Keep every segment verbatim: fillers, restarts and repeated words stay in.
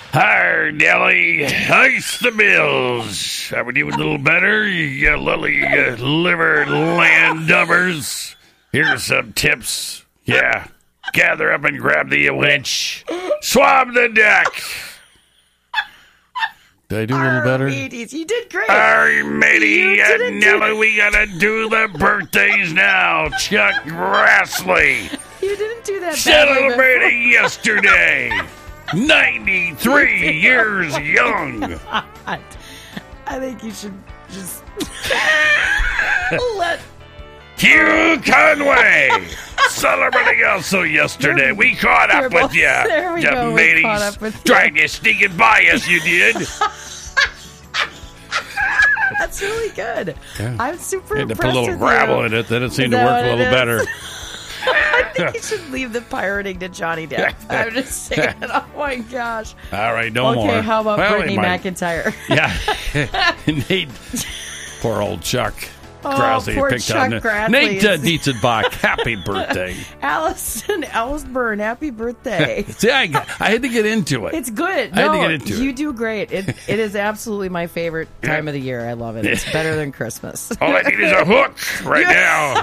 Hi, Nelly. Ice the bills. Are we doing a little better? You lily uh, liver land dubbers. Here's some tips. Yeah. Gather up and grab the winch. Swab the deck. Did I do a little better? Archimedes, you did great. Archimedes and Nelly, we gotta do the birthdays now. Chuck Grassley. You didn't do that. Celebrating yesterday. ninety-three years young. God. I think you should just let Hugh Conway celebrating also yesterday. We caught up with you. There we you go. We caught up with you. Trying to sneak it by us, you did. That's really good. Yeah. I'm super Had to impressed put a little with gravel you. in it. Then it seemed Is to that work a what little it better. is? I think you should leave the pirating to Johnny Depp. I'm just saying. Oh my gosh. All right, no okay, more. Okay, how about Well, Brittany he might- McIntyre? Yeah. Nate. Poor old Chuck. Oh, Grassley poor picked Chuck on it. Grassley. Nate uh, Dietzenbach, happy birthday. Allison Ellsburn, happy birthday. See, I, I had to get into it. It's good. I had No, to get into you it. do great. It, it is absolutely my favorite time of the year. I love it. It's better than Christmas. All I need is a hook right now.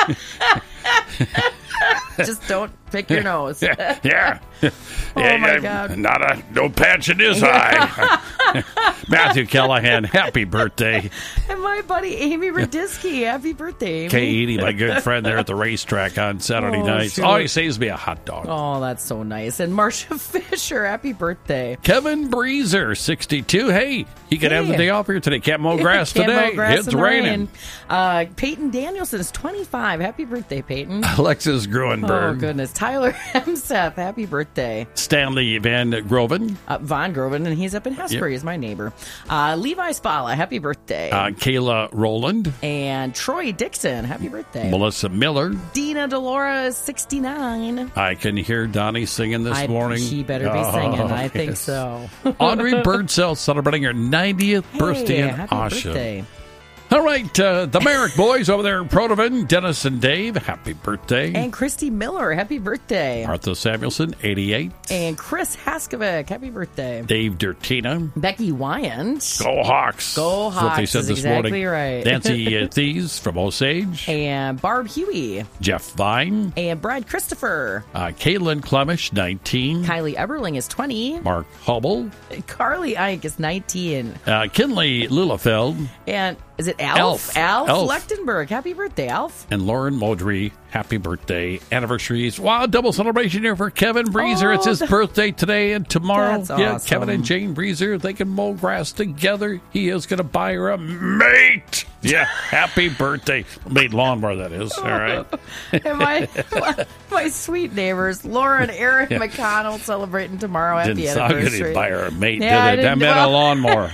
Yeah. Just don't pick your nose. Yeah. yeah. Oh, my yeah, God. Not a no patch in his eye. Matthew Callahan, happy birthday. And my buddy Amy Radisky, happy birthday, Amy. Katie, my good friend there at the racetrack on Saturday Oh, nights. shoot. Always saves me a hot dog. Oh, that's so nice. And Marcia Fisher, happy birthday. Kevin Breezer, sixty-two. Hey, he could have the Hey. day off here today. Can't mow grass Can't today. mow grass It's in the raining. rain. Uh, Peyton Danielson is twenty-five. Happy birthday, Peyton. Alexis Oh, Gruenberg. goodness. Tyler Hemseth, happy birthday. Stanley Van Groven. Uh, Von Groven, and he's up in Hesbury, Yep. is my neighbor. Uh, Levi Spala, happy birthday. Uh, Kayla Rowland. and Troy Dixon, happy birthday. Melissa Miller. Dina Delora is sixty-nine. I can hear Donnie singing this I, morning. She better be Oh, singing. I think yes. so. Audrey Birdsell celebrating her ninetieth birthday Hey, in happy Oshawa. birthday. All right, uh, the Merrick boys over there in Protovan, Dennis and Dave, happy birthday. And Christy Miller, happy birthday. Martha Samuelson, eighty-eight. And Chris Haskovic, happy birthday. Dave Dertina. Becky Wyant. Go Hawks. Go That's what they Hawks said is this exactly morning. right. Nancy uh, Thies from Osage. And Barb Huey. Jeff Vine. And Brad Christopher. Uh, Caitlin Clemish, nineteen. Kylie Eberling is twenty. Mark Hubble. Carly Ike is nineteen. Uh, Kinley Lillefeld. And is it Alf? Alf. Alf, Alf. Lechtenberg. Happy birthday, Alf. And Lauren Modry, happy birthday. Anniversaries. Wow, double celebration here for Kevin Breezer. Oh, it's his that- birthday today and tomorrow. That's Yeah, awesome. Kevin and Jane Breezer, they can mow grass together. He is going to buy her a Mate. Yeah, happy birthday. Made lawnmower, that is. All right. And my, my my sweet neighbors, Laura and Aaron McConnell, celebrating tomorrow. Happy Didn't sound good. anniversary. He'd buy her a mate, Yeah, I did it? I didn't- meant a well- lawnmower.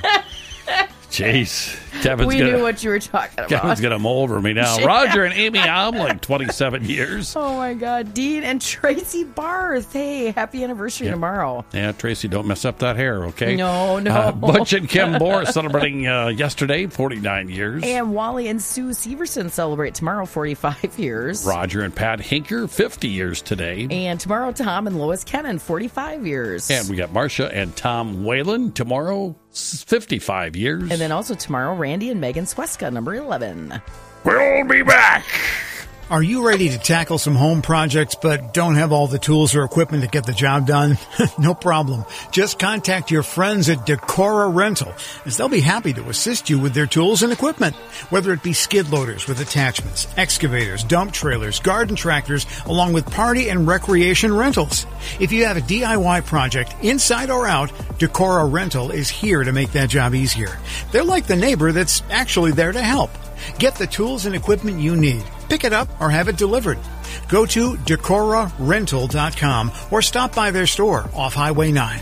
Jeez. Kevin's we gonna, knew what you were talking about. Kevin's going to mow over me now. Yeah. Roger and Amy Omling, twenty-seven years. Oh my God, Dean and Tracy Barth. Hey, happy anniversary Yeah. tomorrow. Yeah, Tracy, don't mess up that hair, okay? No, no. Uh, Butch and Kim Bohr celebrating uh, yesterday, forty-nine years. And Wally and Sue Severson celebrate tomorrow, forty-five years. Roger and Pat Hinker, fifty years today. And tomorrow, Tom and Lois Kennan, forty-five years. And we got Marcia and Tom Whalen tomorrow, s- fifty-five years. And then also tomorrow, Randy and Megan Sweska, number eleven. We'll be back. Are you ready to tackle some home projects but don't have all the tools or equipment to get the job done? No problem. Just contact your friends at Decora Rental, as they'll be happy to assist you with their tools and equipment. Whether it be skid loaders with attachments, excavators, dump trailers, garden tractors, along with party and recreation rentals. If you have a D I Y project, inside or out, Decora Rental is here to make that job easier. They're like the neighbor that's actually there to help. Get the tools and equipment you need. Pick it up or have it delivered. Go to decora rental dot com or stop by their store off Highway nine.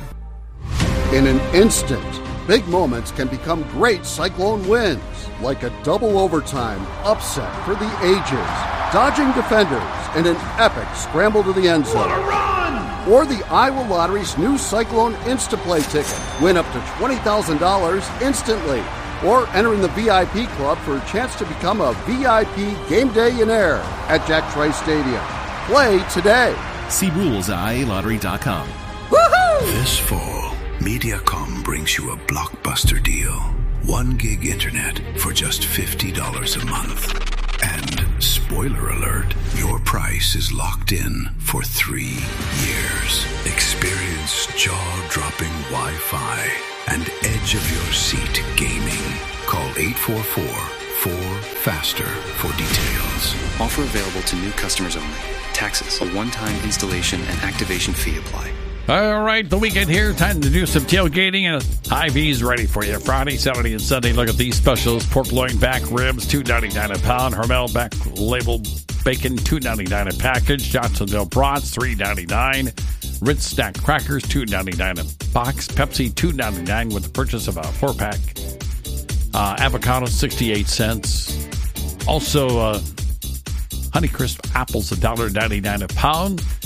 In an instant, big moments can become great Cyclone wins, like a double overtime upset for the ages, dodging defenders in an epic scramble to the end zone. What a run! Or the Iowa Lottery's new Cyclone Instaplay ticket. Win up to twenty thousand dollars instantly. Or enter in the V I P club for a chance to become a V I P game day-ionaire at Jack Trice Stadium. Play today. See rules at I A lottery dot com. Woohoo! This fall, Mediacom brings you a blockbuster deal. One gig internet for just fifty dollars a month. And, spoiler alert, your price is locked in for three years. Experience jaw-dropping Wi-Fi and edge-of-your-seat gaming. Call eight four four, four, faster for details. Offer available to new customers only. Taxes, a one-time installation and activation fee apply. All right, the weekend here. Time to do some tailgating, and Hy-Vee's ready for you. Friday, Saturday, and Sunday. Look at these specials. Pork loin back ribs, two ninety-nine a pound. Hormel back label bacon, two ninety-nine a package. Johnsonville brats, three ninety-nine. Ritz snack crackers, two ninety-nine a box. Pepsi, two ninety-nine with the purchase of a four-pack. Uh, avocado, sixty-eight cents. Also, uh, Honeycrisp apples, one ninety-nine a pound.